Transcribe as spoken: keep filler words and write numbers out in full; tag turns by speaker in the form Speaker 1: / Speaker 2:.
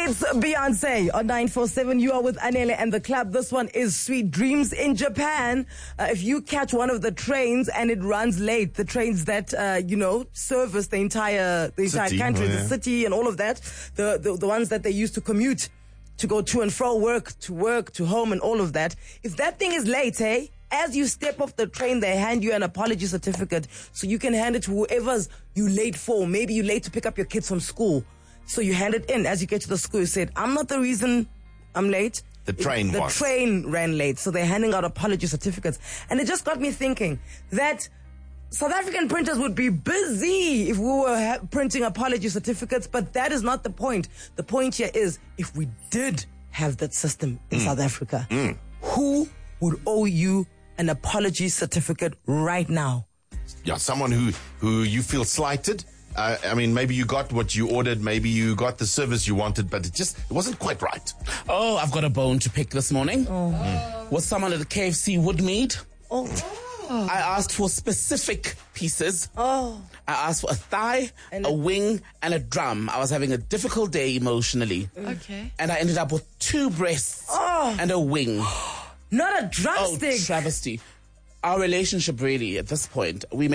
Speaker 1: It's Beyonce on nine four seven. You are with Anele and the club. This one is Sweet Dreams in Japan. Uh, if you catch one of the trains and it runs late, the trains that, uh, you know, service the entire, the entire
Speaker 2: City.
Speaker 1: country,
Speaker 2: Oh, yeah.
Speaker 1: the city and all of that, the, the, the ones that they used to commute to go to and fro, work, to work, to home and all of that. If that thing is late, eh? As you step off the train, they hand you an apology certificate so you can hand it to whoever's you late for. Maybe you're late to pick up your kids from school. So you hand it in as you get to the school. You said, I'm not the reason I'm late.
Speaker 2: The train
Speaker 1: The
Speaker 2: was.
Speaker 1: train ran late. So they're handing out apology certificates. And it just got me thinking that South African printers would be busy if we were ha- printing apology certificates, but that is not the point. The point here is if we did have that system in
Speaker 2: Mm.
Speaker 1: South Africa,
Speaker 2: Mm.
Speaker 1: who would owe you an apology certificate right now?
Speaker 2: Yeah, someone who, who you feel slighted. Uh, I mean, maybe you got what you ordered, maybe you got the service you wanted, but it just it wasn't quite right.
Speaker 3: Oh, I've got a bone to pick this morning.
Speaker 1: Oh.
Speaker 3: Mm. Was someone at the K F C Woodmead?
Speaker 1: Oh.
Speaker 3: I asked for specific pieces.
Speaker 1: Oh.
Speaker 3: I asked for a thigh,
Speaker 1: And
Speaker 3: a
Speaker 1: a-
Speaker 3: wing, and a drum. I was having a difficult day emotionally.
Speaker 4: Okay.
Speaker 3: And I ended up with two breasts
Speaker 1: Oh.
Speaker 3: and a wing.
Speaker 1: Not a
Speaker 3: Oh,
Speaker 1: drumstick.
Speaker 3: travesty. Our relationship really, at this point, we